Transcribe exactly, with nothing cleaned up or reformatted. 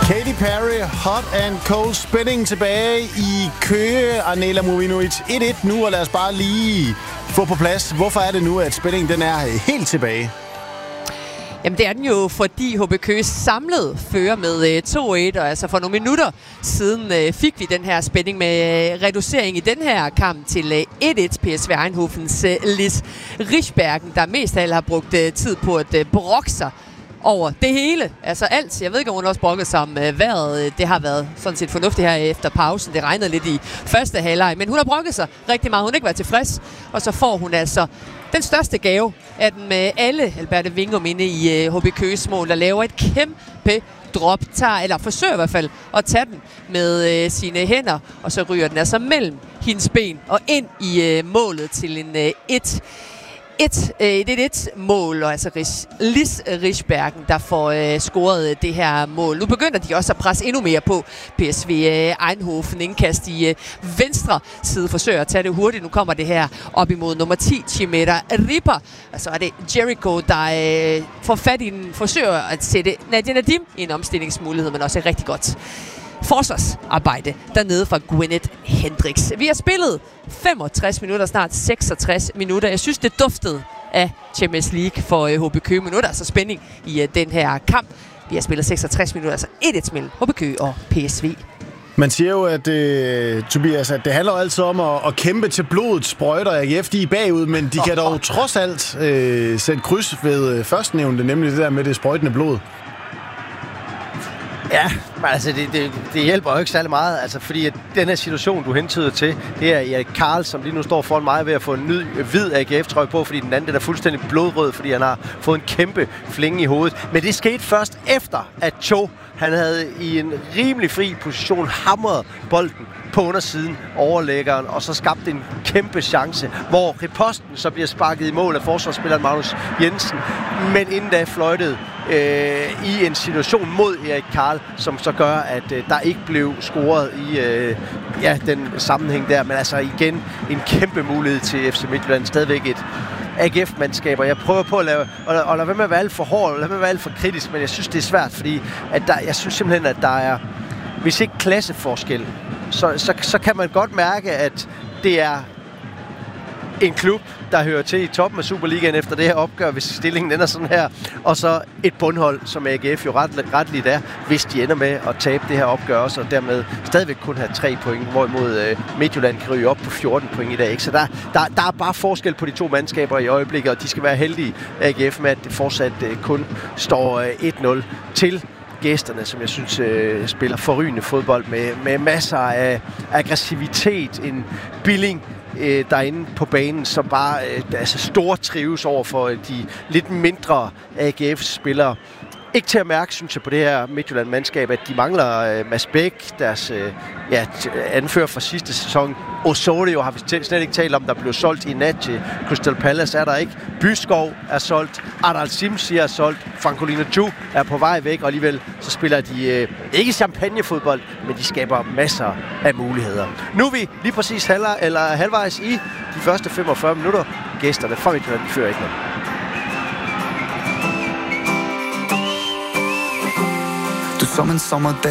Katy Perry, Hot and Cold Spinning tilbage i Køge. Arnela Movinuit et et nu, og lad os bare lige få på plads. Hvorfor er det nu, at spændingen den er helt tilbage? Jamen det er den jo, fordi H B Køge samlet fører med to et, og altså for nogle minutter siden øh, fik vi den her spænding med øh, reducering i den her kamp til øh, et et. P S V Eindhovens øh, Lis Rischbergen, der mest af alt har brugt øh, tid på at øh, brokke sig over det hele. Altså alt. Jeg ved ikke, om hun også brokkede sig om øh, vejret. Det har været sådan set fornuftigt her efter pausen. Det regnede lidt i første halvleg, men hun har brokket sig rigtig meget. Hun har ikke været tilfreds, og så får hun altså den største gave af den med alle Alberte Wingum inde i uh, H B Køges mål, der laver et kæmpe drop, tager, eller forsøger i hvert fald at tage den med uh, sine hænder, og så ryger den altså mellem hendes ben og ind i uh, målet til en uh, et Et, et, et, et mål, og altså Lis Rischbergen, der får øh, scoret det her mål. Nu begynder de også at presse endnu mere på P S V øh, Eindhoven. Indkast i øh, venstre side, forsøger at tage det hurtigt. Nu kommer det her op imod nummer ti, Chimera Ripper. Og så er det Jericho, der øh, får fat i den, forsøger at sætte Nadia Nadim i en omstillingsmulighed, men også et rigtig godt forsvarsarbejde dernede fra Gwyneth Hendricks. Vi har spillet femogtres minutter, snart seksogtres minutter. Jeg synes, det duftede af Champions League for H B Køge. Minutter, altså spænding i uh, den her kamp. Vi har spillet seksogtres minutter, altså et et mellem H B Køge og P S V. Man siger jo, at, øh, Tobias, at det handler altid om at, at kæmpe til blodet sprøjter. A G F, de er bagud, men de kan dog trods alt øh, sætte kryds ved øh, førstnævnte, nemlig det der med det sprøjtende blod. Ja, men altså det, det, det hjælper jo ikke særlig meget, altså fordi at den her situation, du hentyder til, det er Erik Karl, som lige nu står foran mig ved at få en ny hvid A G F-trøje på, fordi den anden den er fuldstændig blodrød, fordi han har fået en kæmpe flinge i hovedet. Men det skete først efter, at Cho, han havde i en rimelig fri position hamret bolden på undersiden overlæggeren, og så skabte en kæmpe chance, hvor riposten så bliver sparket i mål af forsvarsspilleren Magnus Jensen, men inden da fløjtede øh, i en situation mod Erik Karl, som så gør, at øh, der ikke blev scoret i øh, ja, den sammenhæng der, men altså igen en kæmpe mulighed til F C Midtjylland, stadigvæk et A G F-mandskab, og jeg prøver på at lave, og, og lade være med at være alt for hård, og lade være med at være alt for kritisk, men jeg synes, det er svært, fordi at der, jeg synes simpelthen, at der er, hvis ikke klasseforskel, så, så, så kan man godt mærke, at det er en klub, der hører til i toppen af Superligaen efter det her opgør, hvis stillingen ender sådan her, og så et bundhold, som A G F jo ret, retligt er, hvis de ender med at tabe det her opgør også, og dermed stadigvæk kun have tre point, hvorimod øh, Midtjylland kan ryge op på fjorten point i dag. Ikke? Så der, der, der er bare forskel på de to mandskaber i øjeblikket, og de skal være heldige, A G F, med at det fortsat øh, kun står øh, et nul til gæsterne, som jeg synes øh, spiller forrygende fodbold med, med masser af aggressivitet, en Billing øh, derinde på banen, som bare øh, altså stor trives over for de lidt mindre A G F-spillere. Ikke til at mærke, synes jeg, på det her Midtjylland-mandskab, at de mangler øh, Mads Bæk, deres øh, ja, anfører fra sidste sæson. Osorio har vi slet ikke talt om, der blev solgt i nat til Crystal Palace, er der ikke. Byskov er solgt, Adal Simsi er solgt, Francolina Ju er på vej væk, og alligevel så spiller de øh, ikke champagnefodbold, men de skaber masser af muligheder. Nu er vi lige præcis halv, eller halvvejs i de første femogfyrre minutter. Gæsterne fra Midtjylland fører ikke noget. Som en sommerdag